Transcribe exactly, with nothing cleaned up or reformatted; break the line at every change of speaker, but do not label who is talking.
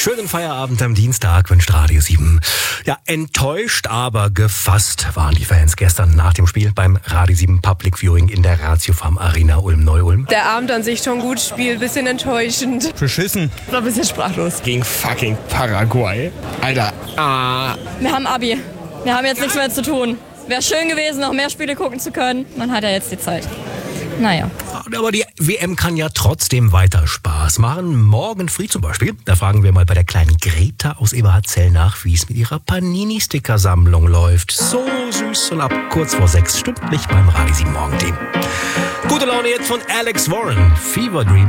Schönen Feierabend am Dienstag wünscht Radio sieben. Ja, enttäuscht, aber gefasst waren die Fans gestern nach dem Spiel beim Radio sieben Public Viewing in der Ratiofarm Arena Ulm-Neu-Ulm.
Der Abend an sich schon gut, Spiel, bisschen enttäuschend.
Beschissen.
War ein bisschen sprachlos.
Gegen fucking Paraguay. Alter, ah.
Wir haben Abi. Wir haben jetzt nichts mehr zu tun. Wäre schön gewesen, noch mehr Spiele gucken zu können. Man hat ja jetzt die Zeit. Naja.
Aber die W M kann ja trotzdem weiter Spaß machen. Morgen früh zum Beispiel, da fragen wir mal bei der kleinen Greta aus Eberhardzell nach, wie es mit ihrer Panini-Sticker-Sammlung läuft. So süß und ab kurz vor sechs stündlich beim Radio sieben Morgen-Team. Gute Laune jetzt von Alex Warren, Fever Dream.